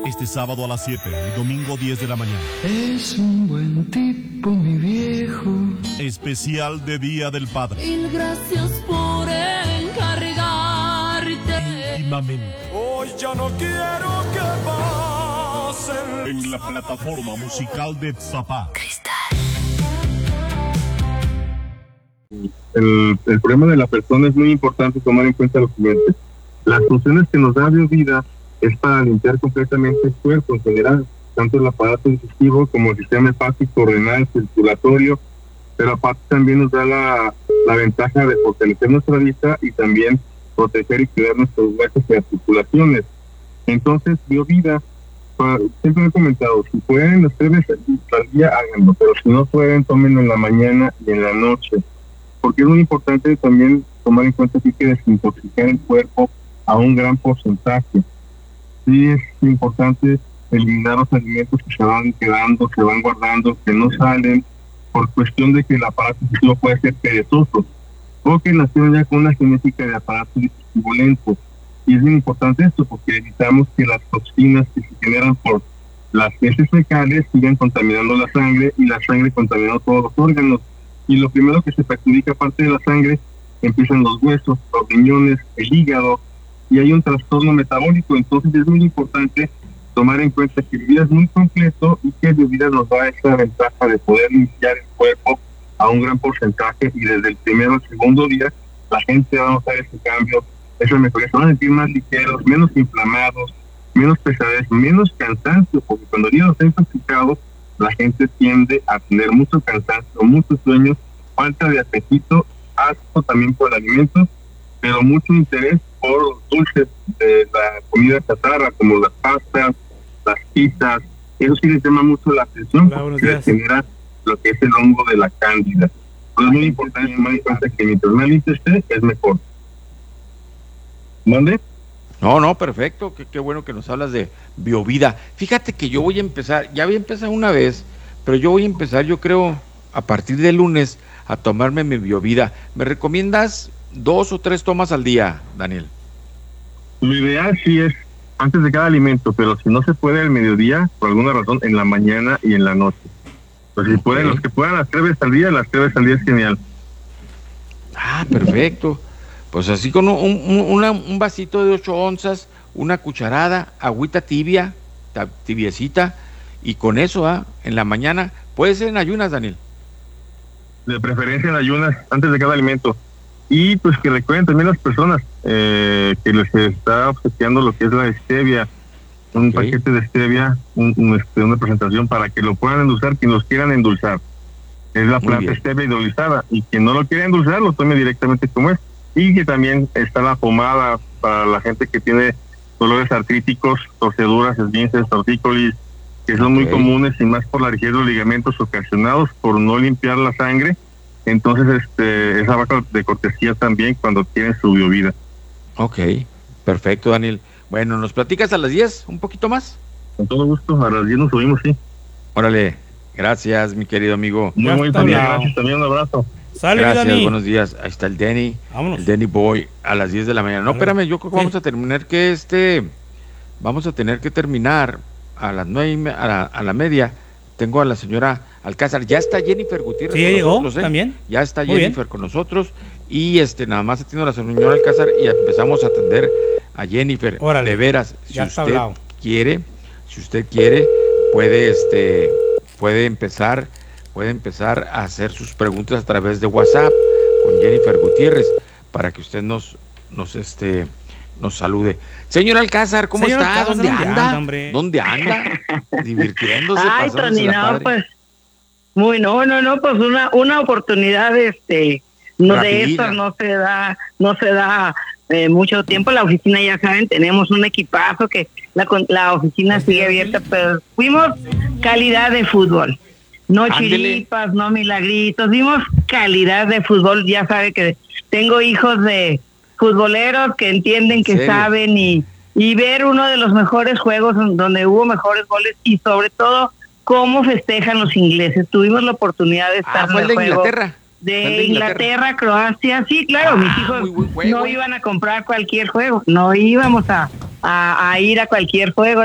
Este sábado a las 7 y domingo 10 de la mañana. Es un buen tipo, mi viejo. Especial de Día del Padre. Mil gracias por encargarte. Íntimamente. Hoy ya no quiero que pasen. En la plataforma musical de Tzapá. El problema de la persona es muy importante tomar en cuenta lo siguiente. Las funciones que nos da BioVida es para limpiar completamente el cuerpo en general, tanto el aparato digestivo como el sistema hepático, renal, circulatorio, pero aparte también nos da la ventaja de fortalecer nuestra vista y también proteger y cuidar nuestros huesos y articulaciones. Entonces, BioVida, siempre he comentado, si pueden los 3 veces al día, háganlo, pero si no pueden, tómenlo en la mañana y en la noche, porque es muy importante también tomar en cuenta que hay que desintoxicar el cuerpo a un gran porcentaje. Sí es importante eliminar los alimentos que se van quedando, se van guardando, que no salen, por cuestión de que el aparato digestivo puede ser perezoso, o que nacieron ya con una genética de aparato digestivo lento. Y es muy importante esto, porque evitamos que las toxinas que se generan por las heces fecales sigan contaminando la sangre, y la sangre contaminando todos los órganos. Y lo primero que se perjudica, aparte de la sangre, empiezan los huesos, los riñones, el hígado, y hay un trastorno metabólico. Entonces es muy importante tomar en cuenta que BioVida es muy completo y que BioVida nos da esa ventaja de poder limpiar el cuerpo a un gran porcentaje, y desde el primero al segundo día la gente va a notar ese cambio, esa mejoría, se van a sentir más ligeros, menos inflamados, menos pesadez, menos cansancio, porque cuando el hígado está intoxicado, la gente tiende a tener mucho cansancio, mucho sueño, falta de apetito, asco también por el alimento, pero mucho interés por los dulces de la comida chatarra, como las pastas, las pizzas. Eso sí les llama mucho la atención, porque les genera lo que es el hongo de la cándida. Es muy importante tomar en cuenta que mientras más limpio esté, es mejor. ¿Mande? No, perfecto, qué bueno que nos hablas de BioVida. Fíjate que yo voy a empezar, ya había empezado una vez, pero yo voy a empezar, yo creo, a partir de lunes, a tomarme mi BioVida. ¿Me recomiendas 2 o 3 tomas al día, Daniel? Lo ideal sí es antes de cada alimento, pero si no se puede al mediodía, por alguna razón, en la mañana y en la noche. Pues si pueden, los que puedan las 3 veces al día, las 3 veces al día es genial. Ah, perfecto. Pues así con un vasito de 8 onzas, una cucharada, agüita tibia, tibiecita, y con eso, en la mañana, puede ser en ayunas, Daniel. De preferencia en ayunas, antes de cada alimento. Y pues que recuerden también las personas que les está obsequiando lo que es la stevia, un paquete de stevia, una presentación para que lo puedan endulzar, quien los quieran endulzar. Es la planta stevia hidrolizada, y quien no lo quiera endulzar, lo tome directamente como es. Y que también está la pomada para la gente que tiene dolores artríticos, torceduras, esguinces, tortícolis, que son muy comunes, y más por la rigidez de los ligamentos ocasionados por no limpiar la sangre. Entonces esa vaca de cortesía también cuando tienen su BioVida. Ok, perfecto, Daniel. Bueno, ¿nos platicas a las 10 un poquito más? Con todo gusto, a las 10 nos subimos, sí. Órale, gracias, mi querido amigo. Muy bien, gracias, también un abrazo. Sale, gracias, Dani. Buenos días. Ahí está el Denny. Vámonos. El Denny Boy a las 10 de la mañana. No, espérame, yo creo que vamos a terminar vamos a tener que terminar a las 9 a la media. Tengo a la señora Alcázar. Ya está Jennifer Gutiérrez. Sí, ya llegó nosotros, también. Ya está Muy Jennifer con nosotros. Y nada más atiendo a la señora Alcázar y empezamos a atender a Jennifer. Órale. De veras, Ya si usted quiere, puede empezar a hacer sus preguntas a través de WhatsApp con Jennifer Gutiérrez para que usted nos salude. Señor Alcázar, ¿cómo está? ¿Dónde anda? ¿Dónde anda? Divirtiéndose. Ay, Tony, no, pues pues una oportunidad no de estas no se da mucho tiempo. La oficina, ya saben, tenemos un equipazo que la oficina sigue abierta, pero fuimos calidad de fútbol. No chiripas, no milagritos, vimos calidad de fútbol. Ya sabe que tengo hijos de futboleros que entienden, que saben, y ver uno de los mejores juegos donde hubo mejores goles, y sobre todo cómo festejan los ingleses. Tuvimos la oportunidad de estar en el juego Inglaterra. de Inglaterra, Croacia. Sí, claro, mis hijos no iban a comprar cualquier juego, no íbamos a ir a cualquier juego.